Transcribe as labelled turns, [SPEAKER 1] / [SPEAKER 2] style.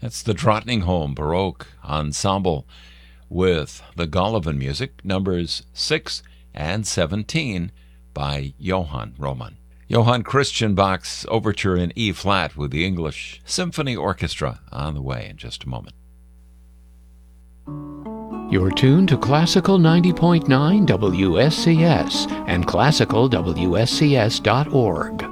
[SPEAKER 1] That's the Drottningholm Baroque Ensemble with the Golovin music, numbers 6 and 17 by Johann Roman. Johann Christian Bach's Overture in E-flat with the English Symphony Orchestra on the way in just a moment.
[SPEAKER 2] You're tuned to Classical 90.9 WSCS and classicalwscs.org.